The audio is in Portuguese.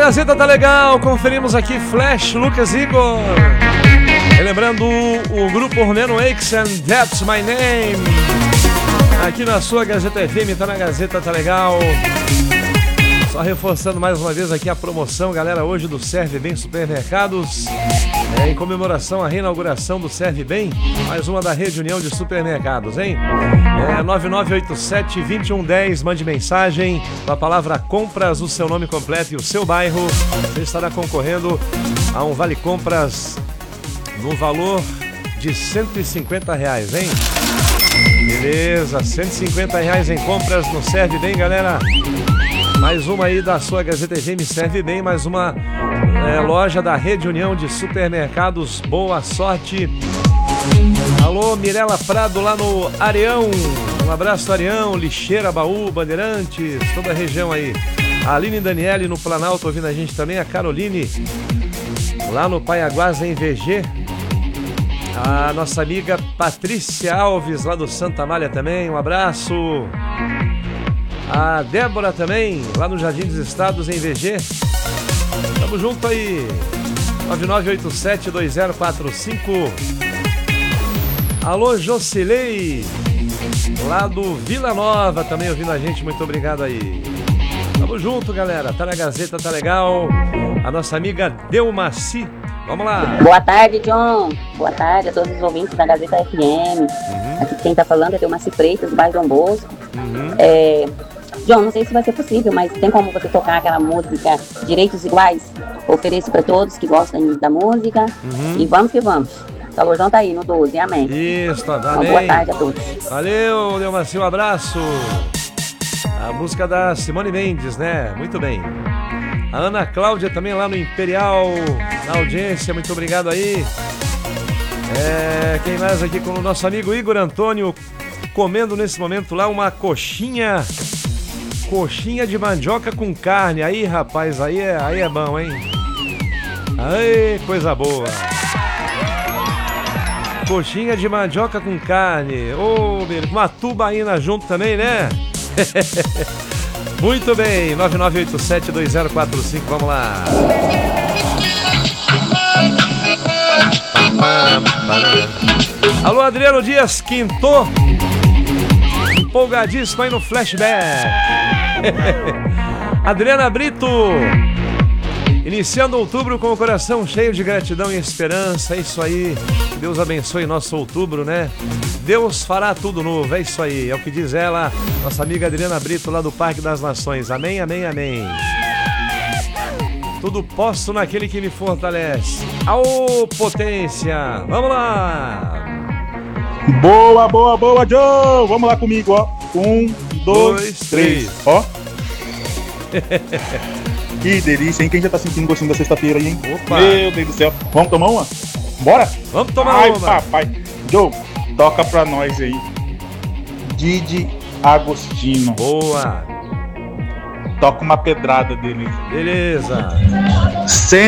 Gazeta tá legal, conferimos aqui Flash, Lucas Igor. Lembrando o grupo romeno Aches and That's My Name. Aqui na sua Gazeta FM, tá na Gazeta tá legal. Só reforçando mais uma vez aqui a promoção, galera, hoje do Serve Bem Supermercados. Em comemoração à reinauguração do Serve Bem, mais uma da Rede União de Supermercados, hein? 9987-2110, mande mensagem com a palavra compras, o seu nome completo e o seu bairro. Você estará concorrendo a um vale compras no valor de R$150, hein? Beleza, R$150 em compras no Serve Bem, galera. Mais uma aí da sua Gazeta FM Serve Bem, mais uma loja da Rede União de Supermercados. Boa sorte. Alô, Mirela Prado lá no Areão. Um abraço, Areão, Lixeira, Baú, Bandeirantes, toda a região aí. A Aline Daniele no Planalto ouvindo a gente também. A Caroline lá no Paiaguás em VG. A nossa amiga Patrícia Alves lá do Santa Amália também. Um abraço. A Débora também, lá no Jardim dos Estados, em VG. Tamo junto aí. 9987-2045. Alô, Jocilei, lá do Vila Nova, também ouvindo a gente. Muito obrigado aí. Tamo junto, galera. Tá na Gazeta, tá legal. A nossa amiga Delmaci. Vamos lá. Boa tarde, John. Boa tarde a todos os ouvintes da Gazeta FM. Aqui quem tá falando é Delmaci Freitas, do bairro Dom Bosco. John, não sei se vai ser possível, mas tem como você tocar aquela música Direitos Iguais? Ofereço para todos que gostam da música. E vamos que vamos. O calorzão tá aí no 12, amém. Isso, tá, então, boa tarde a todos. Valeu, Delmaci, um abraço. A música da Simone Mendes, né? Muito bem. A Ana Cláudia também lá no Imperial, na audiência, muito obrigado aí. Quem mais aqui com o nosso amigo Igor Antônio, comendo nesse momento lá uma coxinha de mandioca com carne. Aí, rapaz, aí é bom, hein? Aí, coisa boa. Coxinha de mandioca com carne. Ô, uma tubaína junto também, né? Muito bem, 9987-2045, vamos lá. Alô, Adriano Dias, quintou. Empolgadíssimo aí no flashback. Adriana Brito, iniciando outubro com o coração cheio de gratidão e esperança. É isso aí. Deus abençoe nosso outubro, né? Deus fará tudo novo, é isso aí. É o que diz ela, nossa amiga Adriana Brito, lá do Parque das Nações. Amém, amém, amém. Tudo posso naquele que me fortalece. Aô, potência! Vamos lá! Boa, boa, boa, Joe! Vamos lá comigo, ó. 1, 2, 3. Ó. Que delícia, hein? Quem já tá sentindo gostinho da sexta-feira aí, hein? Opa! Meu Deus do céu. Vamos tomar uma? Bora? Vamos tomar uma. Ai, papai. Joe, toca pra nós aí. Didi Agostino. Boa! Toca uma pedrada dele. Beleza!